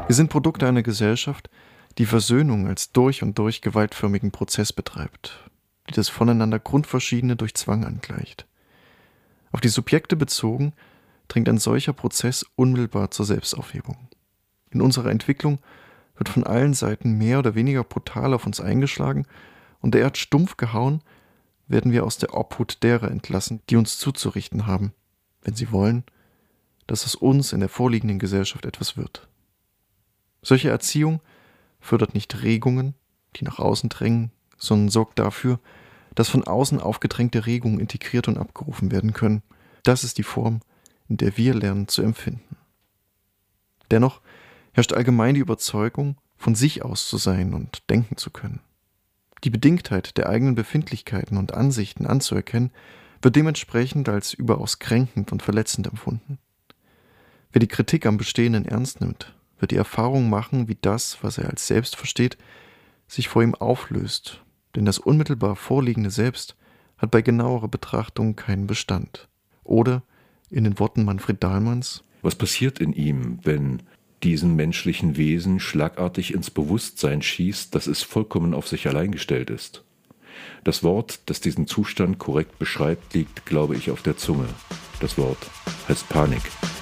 Wir sind Produkte einer Gesellschaft, die Versöhnung als durch und durch gewaltförmigen Prozess betreibt, die das voneinander Grundverschiedene durch Zwang angleicht. Auf die Subjekte bezogen dringt ein solcher Prozess unmittelbar zur Selbstaufhebung. In unserer Entwicklung wird von allen Seiten mehr oder weniger brutal auf uns eingeschlagen und derart stumpf gehauen, werden wir aus der Obhut derer entlassen, die uns zuzurichten haben, wenn sie wollen, dass aus uns in der vorliegenden Gesellschaft etwas wird. Solche Erziehung fördert nicht Regungen, die nach außen drängen, sondern sorgt dafür, dass von außen aufgedrängte Regungen integriert und abgerufen werden können. Das ist die Form, in der wir lernen zu empfinden. Dennoch herrscht allgemein die Überzeugung, von sich aus zu sein und denken zu können. Die Bedingtheit der eigenen Befindlichkeiten und Ansichten anzuerkennen, wird dementsprechend als überaus kränkend und verletzend empfunden. Wer die Kritik am Bestehenden ernst nimmt, wird die Erfahrung machen, wie das, was er als Selbst versteht, sich vor ihm auflöst, denn das unmittelbar vorliegende Selbst hat bei genauerer Betrachtung keinen Bestand. Oder, in den Worten Manfred Dahlmanns: Was passiert in ihm, wenn diesen menschlichen Wesen schlagartig ins Bewusstsein schießt, dass es vollkommen auf sich allein gestellt ist? Das Wort, das diesen Zustand korrekt beschreibt, liegt, glaube ich, auf der Zunge. Das Wort heißt Panik.